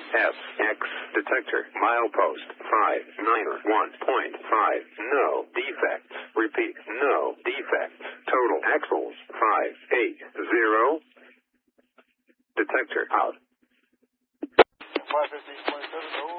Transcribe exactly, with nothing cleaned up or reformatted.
S X detector milepost five nine one point five. No defects. Repeat, no defects. Total axles five eight zero. Detector out. five fifteen point seven.